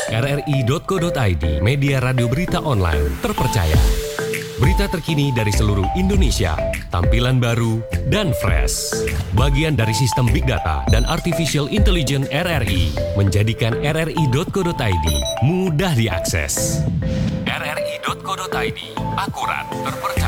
rri.co.id, media radio berita online terpercaya. Berita terkini dari seluruh Indonesia, tampilan baru dan fresh. Bagian dari sistem Big Data dan Artificial Intelligence RRI, menjadikan rri.co.id mudah diakses. rri.co.id, akurat, terpercaya.